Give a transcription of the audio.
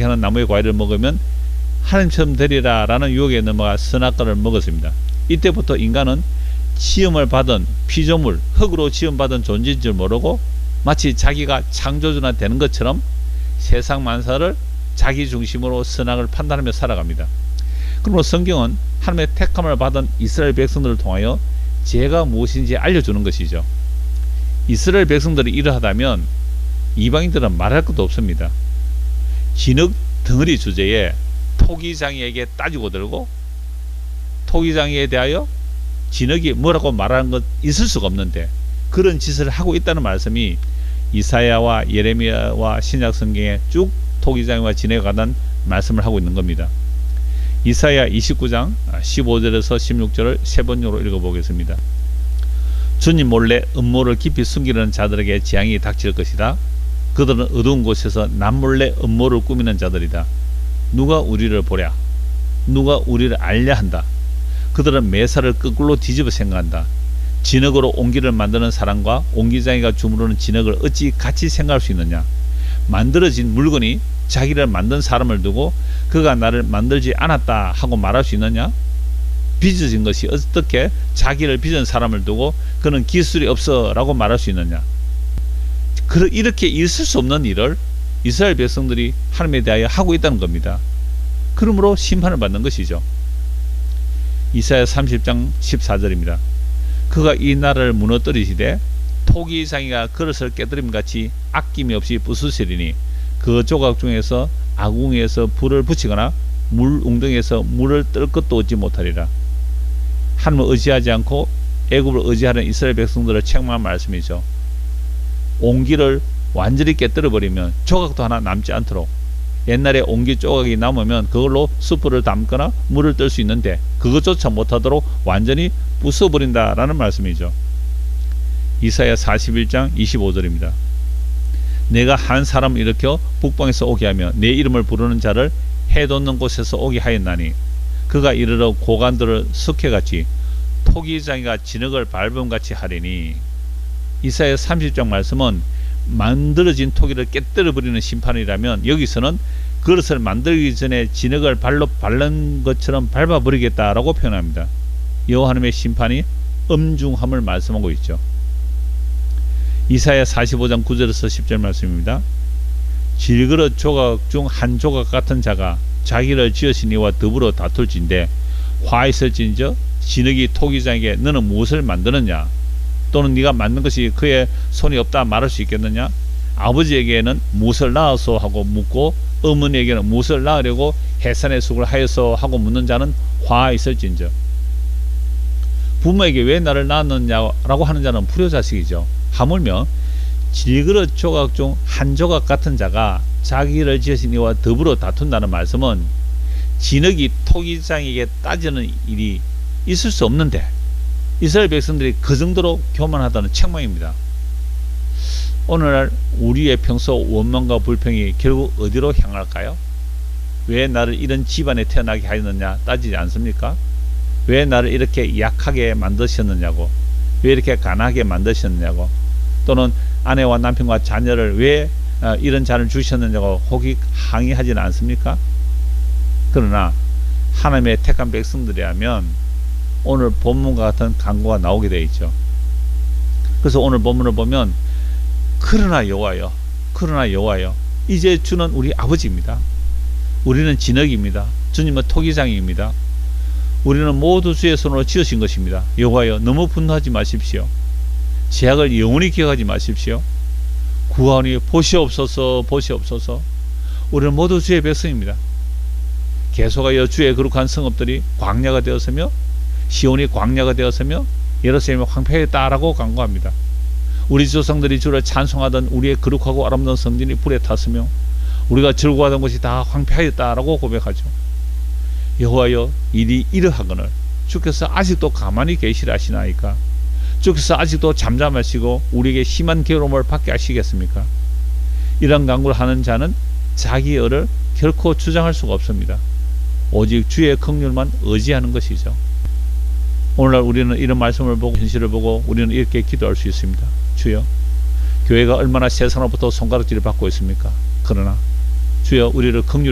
살게 하는 나무의 과일을 먹으면 하나님처럼 되리라 라는 유혹에 넘어가 선악과를 먹었습니다. 이때부터 인간은 지음을 받은 피조물, 흙으로 지음받은 존재인 줄 모르고 마치 자기가 창조주나 되는 것처럼 세상 만사를 자기 중심으로 선악을 판단하며 살아갑니다. 그러므로 성경은 하나님의 택함을 받은 이스라엘 백성들을 통하여 죄가 무엇인지 알려주는 것이죠. 이스라엘 백성들이 이러하다면 이방인들은 말할 것도 없습니다. 진흙 덩어리 주제에 토기장이에게 따지고 들고 토기장이에 대하여 진흙이 뭐라고 말하는 것 있을 수가 없는데 그런 짓을 하고 있다는 말씀이 이사야와 예레미야와 신약 성경에 쭉 토기장이와 진흙에 관한 말씀을 하고 있는 겁니다. 이사야 29장 15절에서 16절을 세 번역으로 읽어보겠습니다. 주님 몰래 음모를 깊이 숨기려는 자들에게 재앙이 닥칠 것이다. 그들은 어두운 곳에서 남몰래 음모를 꾸미는 자들이다. 누가 우리를 보랴? 누가 우리를 알려 한다. 그들은 매사를 거꾸로 뒤집어 생각한다. 진흙으로 옹기를 만드는 사람과 옹기장이가 주무르는 진흙을 어찌 같이 생각할 수 있느냐? 만들어진 물건이 자기를 만든 사람을 두고 그가 나를 만들지 않았다 하고 말할 수 있느냐? 빚어진 것이 어떻게 자기를 빚은 사람을 두고 그는 기술이 없어 라고 말할 수 있느냐? 이렇게 있을 수 없는 일을 이스라엘 백성들이 하나님에 대하여 하고 있다는 겁니다. 그러므로 심판을 받는 것이죠. 이사야 30장 14절입니다. 그가 이 나라를 무너뜨리시되 토기장이가 그릇을 깨뜨림 같이 아낌이 없이 부수시리니 그 조각 중에서 아궁이에서 불을 붙이거나 물 웅덩이에서 물을 뜰 것도 얻지 못하리라. 하나님을 의지하지 않고 애굽을 의지하는 이스라엘 백성들을 책망한 말씀이죠. 옹기를 완전히 깨뜨려 버리면 조각도 하나 남지 않도록, 옛날에 옹기 조각이 남으면 그걸로 숯불을 담거나 물을 뜰 수 있는데 그것조차 못하도록 완전히 부숴버린다라는 말씀이죠. 이사야 41장 25절입니다. 내가 한 사람을 일으켜 북방에서 오게 하며 내 이름을 부르는 자를 해 돋는 곳에서 오게 하였나니 그가 이르러 고관들을 석회같이 토기장이가 진흙을 밟음같이 하리니. 이사야 30장 말씀은 만들어진 토기를 깨뜨려버리는 심판이라면 여기서는 그릇을 만들기 전에 진흙을 발로 밟는 것처럼 밟아버리겠다라고 표현합니다. 여호와 하나님의 심판이 엄중함을 말씀하고 있죠. 이사야 45장 9절에서 10절 말씀입니다. 질그릇 조각 중 한 조각 같은 자가 자기를 지으신 이와 더불어 다툴진대 화 있을진저 진흙이 토기장에게 너는 무엇을 만드느냐? 또는 네가 만든 것이 그의 손이 없다 말할 수 있겠느냐? 아버지에게는 무엇을 낳아서 하고 묻고 어머니에게는 무엇을 낳으려고 해산의 숙을 하여서 하고 묻는 자는 화 있을진저. 부모에게 왜 나를 낳았느냐라고 하는 자는 불효자식이죠. 하물며 질그릇 조각 중 한 조각 같은 자가 자기를 지으신 이와 더불어 다툰다는 말씀은 진흙이 토기장에게 따지는 일이 있을 수 없는데 이스라엘 백성들이 그 정도로 교만하다는 책망입니다. 오늘날 우리의 평소 원망과 불평이 결국 어디로 향할까요? 왜 나를 이런 집안에 태어나게 하였느냐 따지지 않습니까? 왜 나를 이렇게 약하게 만드셨느냐고, 왜 이렇게 가난하게 만드셨느냐고, 또는 아내와 남편과 자녀를 왜 이런 자를 주셨느냐고 혹이 항의하지는 않습니까? 그러나 하나님의 택한 백성들이라면 오늘 본문과 같은 간구가 나오게 되어 있죠. 그래서 오늘 본문을 보면 그러나 여호와여, 그러나 여호와여, 이제 주는 우리 아버지입니다. 우리는 진흙입니다. 주님은 토기장입니다. 우리는 모두 주의 손으로 지으신 것입니다. 여호와여, 너무 분노하지 마십시오. 죄악을 영원히 기억하지 마십시오. 구하오니 보시옵소서, 보시옵소서. 우리는 모두 주의 백성입니다. 계속하여 주의 거룩한 성읍들이 광야가 되었으며 시온이 광야가 되었으며 예루살렘이 황폐했다라고 간구합니다. 우리 조상들이 주를 찬송하던 우리의 거룩하고 아름다운 성전이 불에 탔으며 우리가 즐거워하던 것이 다 황폐하였다라고 고백하죠. 여호와여, 일이 이러하거늘 주께서 아직도 가만히 계시라 하시나이까? 주께서 아직도 잠잠하시고 우리에게 심한 괴로움을 받게 하시겠습니까? 이런 간구를 하는 자는 자기의 의를 결코 주장할 수가 없습니다. 오직 주의 긍휼만 의지하는 것이죠. 오늘날 우리는 이런 말씀을 보고 현실을 보고 우리는 이렇게 기도할 수 있습니다. 주여, 교회가 얼마나 세상으로부터 손가락질을 받고 있습니까? 그러나 주여, 우리를 긍휼